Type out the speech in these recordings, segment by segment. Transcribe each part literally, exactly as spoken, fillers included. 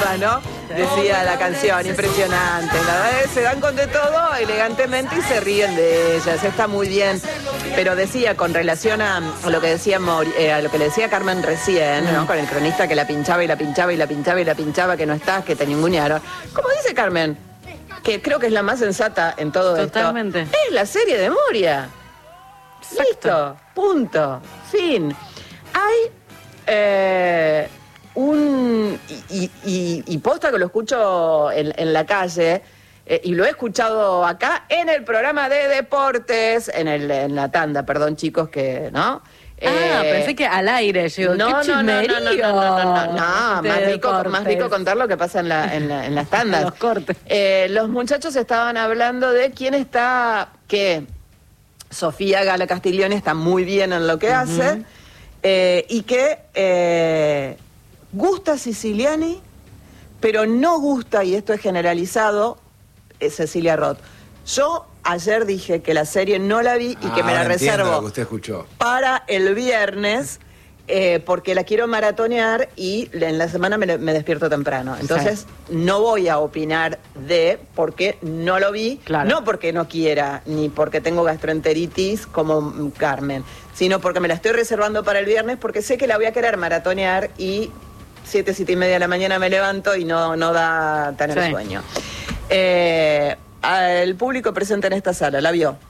todas, ¿no? Decía la canción, impresionante. La verdad es que se dan con de todo elegantemente y se ríen de ellas. Está muy bien. Pero decía, con relación a lo que decía Mori, eh, a lo que le decía Carmen recién, ¿no? Con el cronista que la pinchaba y la pinchaba y la pinchaba y la pinchaba, que no estás, que te ningunearon. Como dice Carmen, que creo que es la más sensata en todo Totalmente. esto. Es la serie de Moria. Exacto. Listo, punto, fin. Hay eh, un... Y, y, y, y posta que lo escucho en, en la calle, eh, y lo he escuchado acá en el programa de deportes, en, el, en la tanda, perdón chicos, que, ¿no? Ah, eh, pensé que al aire. Yo, no, qué no, no, no, no, no, no, no, no, no, de más rico, deportes. más rico contar lo que pasa en, la, en, la, en las tandas. Los cortes. Eh, los muchachos estaban hablando de quién está, que Sofía Gala Castiglione está muy bien en lo que uh-huh. hace, eh, y que eh, gusta Siciliani, pero no gusta, y esto es generalizado, eh, Cecilia Roth. Yo ayer dije que la serie no la vi y ah, que me la reservo lo que usted escuchó. para el viernes, eh, porque la quiero maratonear y en la semana me, me despierto temprano. Entonces, sí. no voy a opinar de porque no lo vi, claro. no porque no quiera, ni porque tengo gastroenteritis como Carmen, sino porque me la estoy reservando para el viernes, porque sé que la voy a querer maratonear y siete, siete y media de la mañana me levanto y no, no da tener sí. sueño. Eh... El público presente en esta sala, ¿la vio?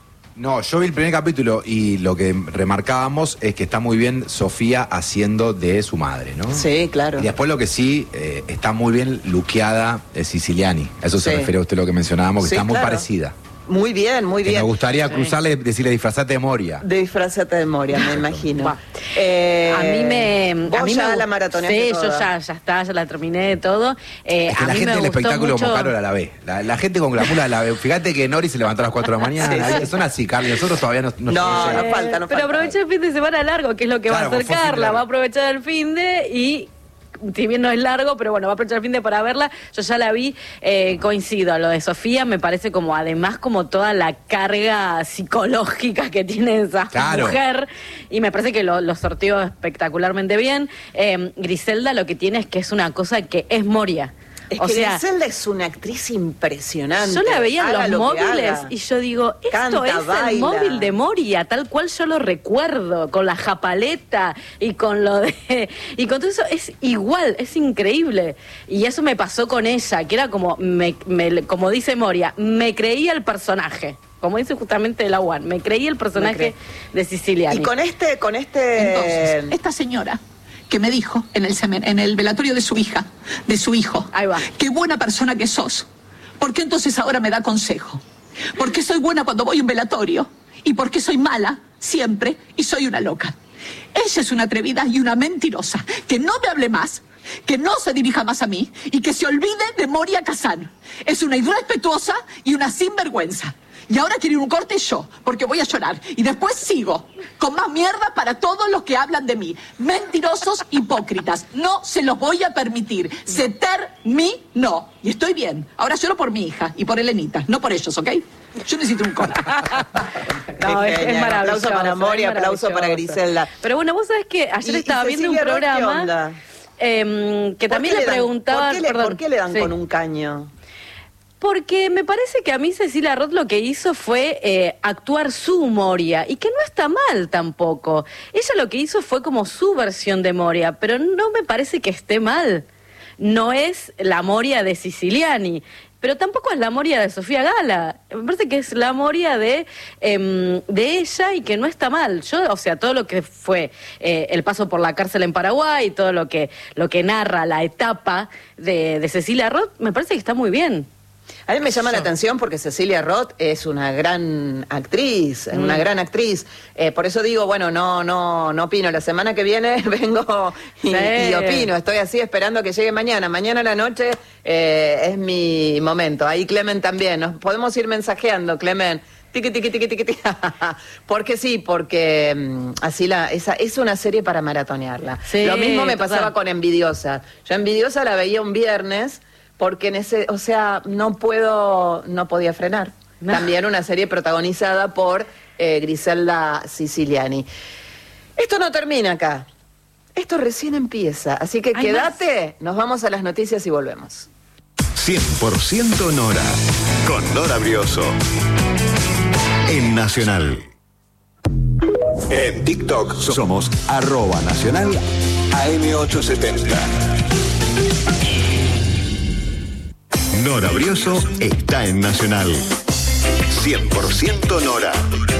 No, yo vi el primer capítulo y lo que remarcábamos es que está muy bien Sofía haciendo de su madre, ¿no? Sí, claro. Y después lo que sí, eh, está muy bien luqueada de Siciliani. A eso se sí. refiere a usted lo que mencionábamos, que sí, está muy claro. parecida. Muy bien, muy que bien. Me gustaría sí. cruzarle, decirle disfrazate de Moria. De disfrazate de Moria, me imagino. Eh, a mí me... ¿Vos a mí ya me, la maratoneaste Sí, toda? yo ya, ya está, ya la terminé todo. Eh, es que a la mí gente me del espectáculo mucho... como Carol la ve. La, la gente con glamour la ve. Fíjate que Nori se levantó a las cuatro de la mañana. Sí, sí. Son así, Carlos. Nosotros todavía no... No, no, no eh, falta, no Pero falta. aprovecha el fin de semana largo, que es lo que claro, va a hacer Carla. Va a aprovechar el fin de y... Si bien no es largo, pero bueno, va a aprovechar el fin de para verla. Yo ya la vi, eh, coincido. Lo de Sofía me parece como, además, como toda la carga psicológica que tiene esa claro. mujer. Y me parece que lo, lo sorteó espectacularmente bien. Eh, Griselda lo que tiene es que es una cosa que es Moria. Es o que sea, Griselda es una actriz impresionante. Yo la veía en haga los móviles haga. y yo digo, esto Canta, es baila. El móvil de Moria, tal cual yo lo recuerdo, con la japaleta y con lo de... Y con todo eso es igual, es increíble. Y eso me pasó con ella, que era como, me, me, como dice Moria, me creía el personaje. Como dice justamente la U A N, me creí el personaje de Siciliani. Y con este, con este... Entonces, esta señora... que me dijo en el, semen, en el velatorio de su hija, de su hijo, ahí va. Qué buena persona que sos. ¿Por qué entonces ahora me da consejo? ¿Por qué soy buena cuando voy a un velatorio? ¿Y por qué soy mala siempre y soy una loca? Ella es una atrevida y una mentirosa. Que no me hable más, que no se dirija más a mí y que se olvide de Moria Kazan. Es una irrespetuosa y una sinvergüenza. Y ahora quiero ir un corte yo, porque voy a llorar. Y después sigo, con más mierda para todos los que hablan de mí. Mentirosos, hipócritas. No se los voy a permitir. Se terminó. Y estoy bien. Ahora lloro por mi hija y por Elenita, no por ellos, ¿ok? Yo necesito un corte. No, es, es maravilloso. Aplauso para Moria, aplauso para Griselda. Pero bueno, vos sabés que ayer y, estaba y viendo un programa eh, que también le preguntaba... ¿Por qué le, perdón, ¿por qué le dan sí. con un caño? Porque me parece que a mí Cecilia Roth lo que hizo fue eh, actuar su Moria, y que no está mal tampoco. Ella lo que hizo fue como su versión de Moria, pero no me parece que esté mal. No es la Moria de Siciliani, pero tampoco es la Moria de Sofía Gala. Me parece que es la Moria de, eh, de ella y que no está mal. Yo, o sea, todo lo que fue eh, el paso por la cárcel en Paraguay, todo lo que, lo que narra la etapa de, de Cecilia Roth, me parece que está muy bien. A mí me llama la atención porque Cecilia Roth es una gran actriz, mm. una gran actriz. Eh, por eso digo, bueno, no no no opino. La semana que viene vengo y, sí. y opino. Estoy así esperando que llegue mañana. Mañana a la noche eh, es mi momento. Ahí Clemen también. Nos podemos ir mensajeando, Clemen. Tiqui, tiqui, tiqui, tiqui, tiqui. Porque sí, porque um, así la esa es una serie para maratonearla. Sí, lo mismo me total. pasaba con Envidiosa. Yo Envidiosa la veía un viernes... Porque en ese, o sea, no puedo, no podía frenar. No. También una serie protagonizada por eh, Griselda Siciliani. Esto no termina acá. Esto recién empieza, así que ¿Hay quédate, nos vamos a las noticias y volvemos. cien por ciento Nora, con Nora Brioso. En Nacional. En TikTok somos arroba nacional A M ochocientos setenta. Nora Brioso está en Nacional. cien por ciento Nora.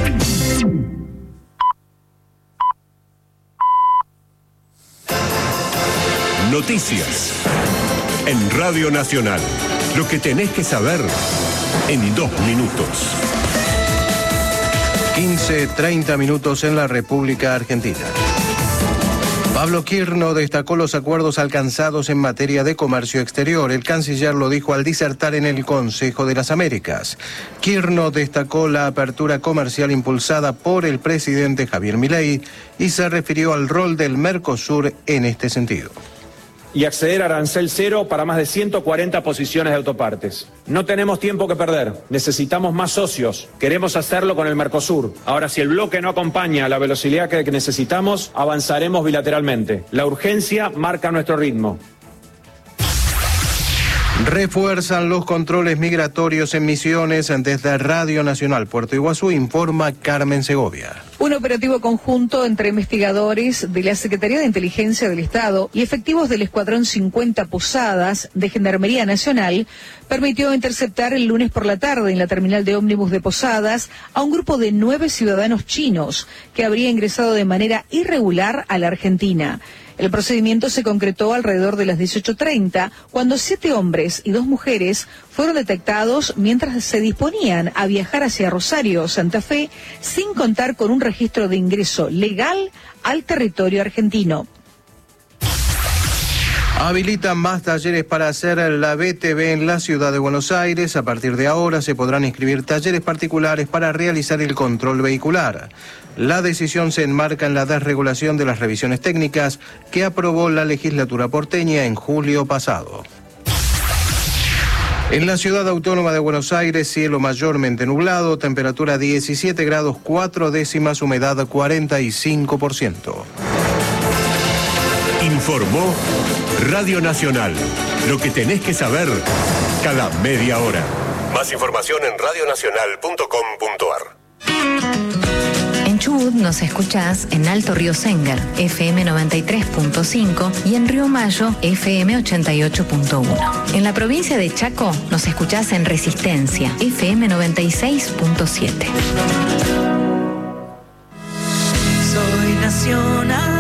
Noticias. En Radio Nacional. Lo que tenés que saber en dos minutos. quince, treinta minutos en la República Argentina. Pablo Kirno destacó los acuerdos alcanzados en materia de comercio exterior. El canciller lo dijo al disertar en el Consejo de las Américas. Kirno destacó la apertura comercial impulsada por el presidente Javier Milei y se refirió al rol del Mercosur en este sentido. Y acceder a arancel cero para más de ciento cuarenta posiciones de autopartes. No tenemos tiempo que perder, necesitamos más socios, queremos hacerlo con el Mercosur. Ahora, si el bloque no acompaña a la velocidad que necesitamos, avanzaremos bilateralmente. La urgencia marca nuestro ritmo. Refuerzan los controles migratorios en Misiones. Desde Radio Nacional Puerto Iguazú informa Carmen Segovia. Un operativo conjunto entre investigadores de la Secretaría de Inteligencia del Estado y efectivos del Escuadrón cincuenta Posadas de Gendarmería Nacional permitió interceptar el lunes por la tarde en la terminal de ómnibus de Posadas a un grupo de nueve ciudadanos chinos que habría ingresado de manera irregular a la Argentina. El procedimiento se concretó alrededor de las dieciocho treinta, cuando siete hombres y dos mujeres fueron detectados mientras se disponían a viajar hacia Rosario, Santa Fe, sin contar con un registro de ingreso legal al territorio argentino. Habilitan más talleres para hacer la B T V en la ciudad de Buenos Aires. A partir de ahora se podrán inscribir talleres particulares para realizar el control vehicular. La decisión se enmarca en la desregulación de las revisiones técnicas que aprobó la legislatura porteña en julio pasado. En la ciudad autónoma de Buenos Aires, cielo mayormente nublado, temperatura diecisiete grados cuatro décimas, humedad cuarenta y cinco por ciento. Informó Radio Nacional. Lo que tenés que saber cada media hora. Más información en radio nacional punto com punto ar. En Chubut nos escuchás en Alto Río Sengar, F M noventa y tres punto cinco, y en Río Mayo, F M ochenta y ocho punto uno. En la provincia de Chaco nos escuchás en Resistencia, F M noventa y seis punto siete. Soy nacional.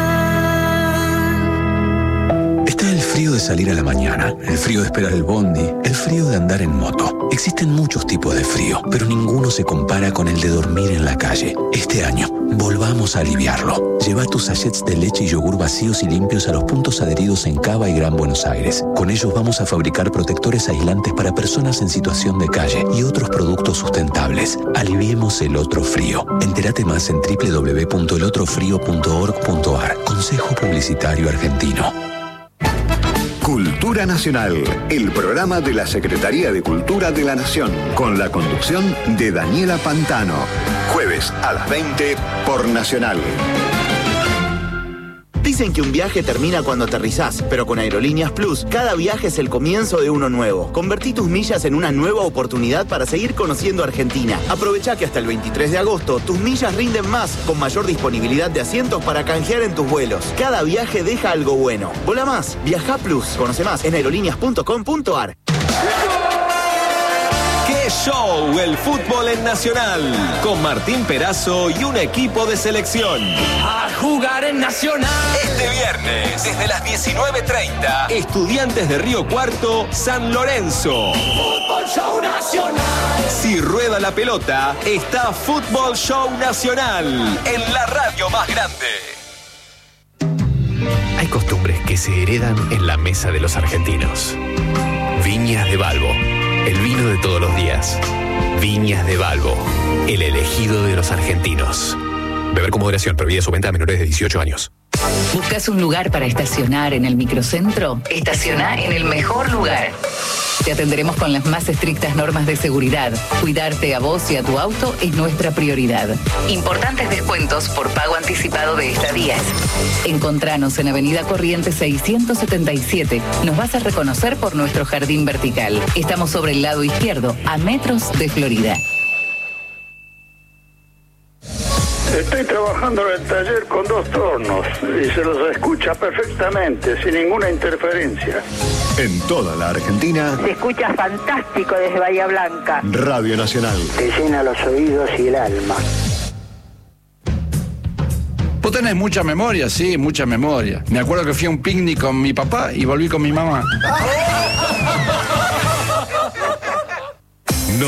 Está el frío de salir a la mañana, el frío de esperar el bondi, el frío de andar en moto. Existen muchos tipos de frío, pero ninguno se compara con el de dormir en la calle. Este año, volvamos a aliviarlo. Lleva tus sachets de leche y yogur vacíos y limpios a los puntos adheridos en Cava y Gran Buenos Aires. Con ellos vamos a fabricar protectores aislantes para personas en situación de calle y otros productos sustentables. Aliviemos el otro frío. Entérate más en doble u doble u doble u punto el otro frío punto org punto ar. Consejo Publicitario Argentino. Cultura Nacional, el programa de la Secretaría de Cultura de la Nación, con la conducción de Daniela Pantano. Jueves a las veinte por Nacional. Dicen que un viaje termina cuando aterrizás, pero con Aerolíneas Plus, cada viaje es el comienzo de uno nuevo. Convertí tus millas en una nueva oportunidad para seguir conociendo Argentina. Aprovecha que hasta el veintitrés de agosto tus millas rinden más, con mayor disponibilidad de asientos para canjear en tus vuelos. Cada viaje deja algo bueno. Vola más, viaja Plus. Conoce más en aerolíneas punto com punto ar. ¡Qué show! El fútbol en Nacional, con Martín Perazo y un equipo de selección. A jugar en Nacional. Este viernes, desde las diecinueve treinta, Estudiantes de Río Cuarto, San Lorenzo. Fútbol Show Nacional. Si rueda la pelota, está Fútbol Show Nacional, en la radio más grande. Hay costumbres que se heredan en la mesa de los argentinos. Viñas de Balbo, el vino de todos los días. Viñas de Balbo, el elegido de los argentinos. Beber con moderación, prohibida su venta a menores de dieciocho años. ¿Buscas un lugar para estacionar en el microcentro? Estaciona en el mejor lugar. Te atenderemos con las más estrictas normas de seguridad. Cuidarte a vos y a tu auto es nuestra prioridad. Importantes descuentos por pago anticipado de estadías. Encontranos en Avenida Corrientes seiscientos setenta y siete. Nos vas a reconocer por nuestro jardín vertical. Estamos sobre el lado izquierdo, a metros de Florida. Estoy trabajando en el taller con dos tornos y se los escucha perfectamente, sin ninguna interferencia. En toda la Argentina, Se escucha fantástico desde Bahía Blanca. Radio Nacional. Te llena los oídos y el alma. Vos tenés mucha memoria, sí, mucha memoria. Me acuerdo que fui a un picnic con mi papá y volví con mi mamá.